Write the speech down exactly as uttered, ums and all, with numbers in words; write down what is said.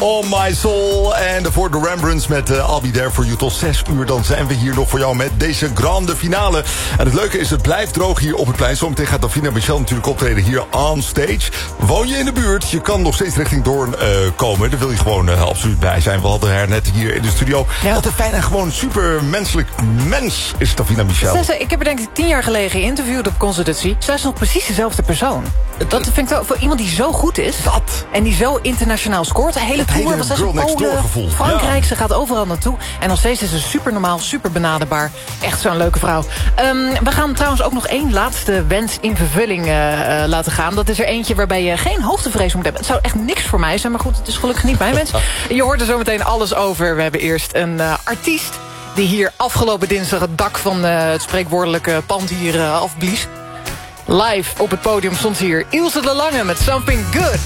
On My Soul. En de voor de Rembrandts met uh, I'll Be There For You tot zes uur. Dan zijn we hier nog voor jou met deze grande finale. En het leuke is, het blijft droog hier op het plein. Zometeen gaat Davina en Michel natuurlijk optreden hier on stage. Woon je in de buurt? Je kan nog steeds richting Doorn uh, komen. Daar wil je gewoon uh, absoluut bij zijn. We hadden haar net hier in de studio. Ja. Wat een fijn en gewoon super menselijk mens is Davina Michel. Ze, ik heb er denk ik tien jaar geleden geïnterviewd op Consultancy. Zij is nog precies dezelfde persoon. Dat vind ik wel, voor iemand die zo goed is. Dat. En die zo internationaal scoort. De hele tour was girl next door gevoel. Frankrijk, ja. Ze gaat overal naartoe. En nog steeds is ze super normaal, super benaderbaar. Echt zo'n leuke vrouw. Um, we gaan trouwens ook nog één laatste wens in vervulling uh, uh, laten gaan. Dat is er eentje waarbij je geen hoogtevrees moet hebben. Het zou echt niks voor mij zijn, maar goed, het is gelukkig niet mijn wens. Je hoort er zo meteen alles over. We hebben eerst een uh, artiest die hier afgelopen dinsdag het dak van uh, het spreekwoordelijke pand hier uh, afblies. Live op het podium stond hier Ilse de Lange met Something Good.